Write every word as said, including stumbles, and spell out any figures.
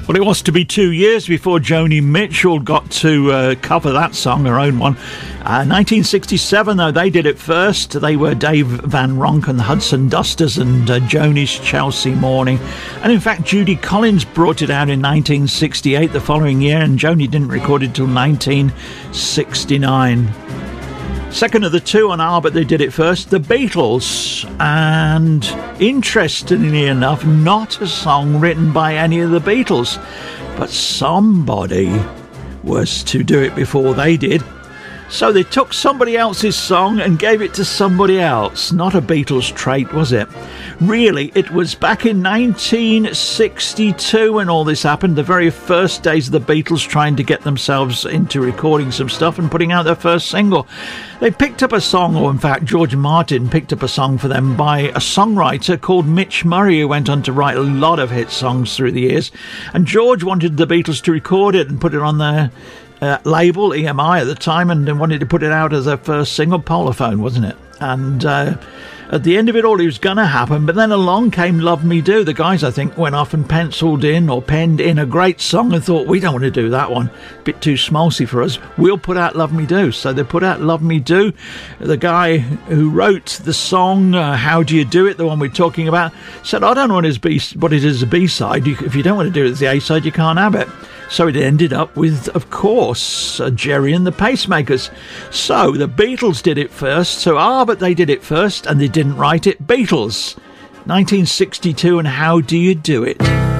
Well, it was to be two years before Joni Mitchell got to uh, cover that song, her own one. Uh, nineteen sixty-seven, though, they did it first. They were Dave Van Ronk and the Hudson Dusters and uh, Joni's Chelsea Morning. And in fact, Judy Collins brought it out in nineteen sixty-eight, the following year, and Joni didn't record it till nineteen sixty-nine. Second of the two on R, but they did it first, the Beatles. And interestingly enough, not a song written by any of the Beatles, but somebody was to do it before they did. So they took somebody else's song and gave it to somebody else. Not a Beatles trait, was it? Really, it was back in nineteen sixty-two when all this happened, the very first days of the Beatles trying to get themselves into recording some stuff and putting out their first single. They picked up a song, or in fact George Martin picked up a song for them by a songwriter called Mitch Murray, who went on to write a lot of hit songs through the years. And George wanted the Beatles to record it and put it on their Uh, label, E M I at the time, and wanted to put it out as their first single, Polarphone, wasn't it? And uh, at the end of it all, it was going to happen, but then along came Love Me Do. The guys, I think, went off and penciled in or penned in a great song and thought, we don't want to do that one, a bit too schmaltzy for us, we'll put out Love Me Do. So they put out Love Me Do. The guy who wrote the song, uh, How Do You Do It, the one we're talking about, said, I don't know what, B- what it is as a B-side. You, if you don't want to do it as the A-side, you can't have it. So it ended up with, of course, uh, Jerry and the Pacemakers. So the Beatles did it first. So, ah, but they did it first and they didn't write it. Beatles, nineteen sixty-two, and How Do You Do It?